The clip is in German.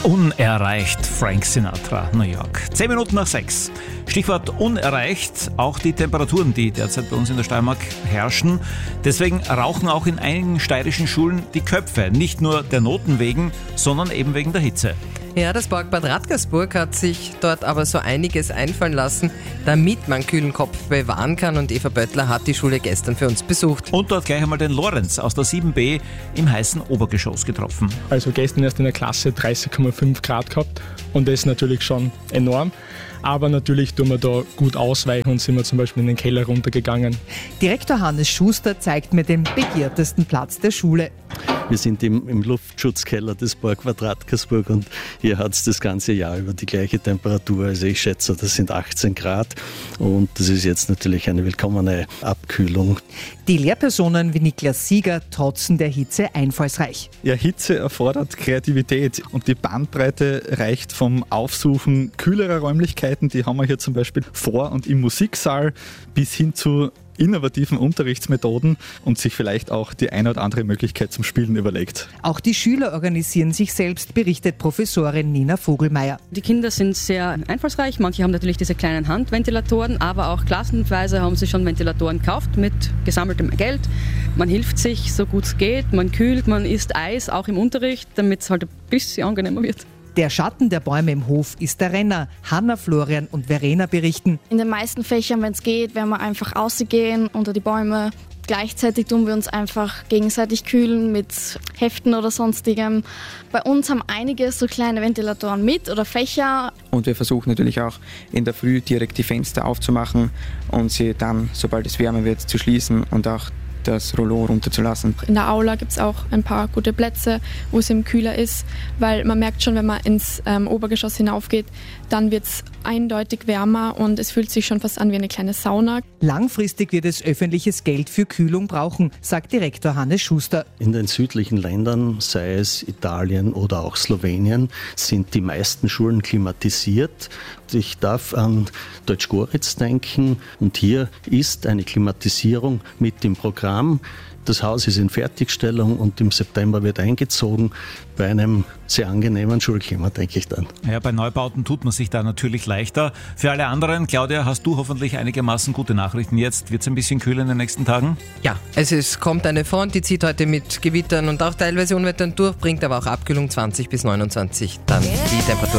Unerreicht, Frank Sinatra, New York. 10 Minuten nach 6. Stichwort unerreicht, auch die Temperaturen, die derzeit bei uns in der Steiermark herrschen. Deswegen rauchen auch in einigen steirischen Schulen die Köpfe. Nicht nur der Noten wegen, sondern eben wegen der Hitze. Ja, das Parkbad Radkersburg hat sich dort aber so einiges einfallen lassen, damit man kühlen Kopf bewahren kann. Und Eva Böttler hat die Schule gestern für uns besucht. Und dort gleich einmal den Lorenz aus der 7b im heißen Obergeschoss getroffen. Also gestern erst in der Klasse 30,5 Grad gehabt und das ist natürlich schon enorm. Aber natürlich tun wir da gut ausweichen und sind wir zum Beispiel in den Keller runtergegangen. Direktor Hannes Schuster zeigt mir den begehrtesten Platz der Schule. Wir sind im Luftschutzkeller des Parkbad Radkersburg und hier hat es das ganze Jahr über die gleiche Temperatur. Also ich schätze, das sind 18 Grad und das ist jetzt natürlich eine willkommene Abkühlung. Die Lehrpersonen wie Niklas Sieger trotzen der Hitze einfallsreich. Ja, Hitze erfordert Kreativität und die Bandbreite reicht vom Aufsuchen kühlerer Räumlichkeiten, die haben wir hier zum Beispiel vor und im Musiksaal, bis hin zu innovativen Unterrichtsmethoden und sich vielleicht auch die eine oder andere Möglichkeit zum Spielen überlegt. Auch die Schüler organisieren sich selbst, berichtet Professorin Nina Vogelmeier. Die Kinder sind sehr einfallsreich. Manche haben natürlich diese kleinen Handventilatoren, aber auch klassenweise haben sie schon Ventilatoren gekauft mit gesammeltem Geld. Man hilft sich, so gut es geht. Man kühlt, man isst Eis, auch im Unterricht, damit es halt ein bisschen angenehmer wird. Der Schatten der Bäume im Hof ist der Renner. Hanna, Florian und Verena berichten. In den meisten Fächern, wenn es geht, werden wir einfach rausgehen unter die Bäume. Gleichzeitig tun wir uns einfach gegenseitig kühlen mit Heften oder sonstigem. Bei uns haben einige so kleine Ventilatoren mit oder Fächer. Und wir versuchen natürlich auch in der Früh direkt die Fenster aufzumachen und sie dann, sobald es wärmer wird, zu schließen und auch das Rollo runterzulassen. In der Aula gibt es auch ein paar gute Plätze, wo es eben kühler ist, weil man merkt schon, wenn man ins Obergeschoss hinaufgeht, dann wird es eindeutig wärmer und es fühlt sich schon fast an wie eine kleine Sauna. Langfristig wird es öffentliches Geld für Kühlung brauchen, sagt Direktor Hannes Schuster. In den südlichen Ländern, sei es Italien oder auch Slowenien, sind die meisten Schulen klimatisiert. Ich darf an Deutsch-Goritz denken und hier ist eine Klimatisierung mit im Programm. Das Haus ist in Fertigstellung und im September wird eingezogen. Bei einem sehr angenehmen Schulklima, denke ich dann. Ja, bei Neubauten tut man sich da natürlich leichter. Für alle anderen, Claudia, hast du hoffentlich einigermaßen gute Nachrichten jetzt. Wird es ein bisschen kühler in den nächsten Tagen? Ja, kommt eine Front, die zieht heute mit Gewittern und auch teilweise Unwettern durch, bringt aber auch Abkühlung 20 bis 29 dann die Temperatur.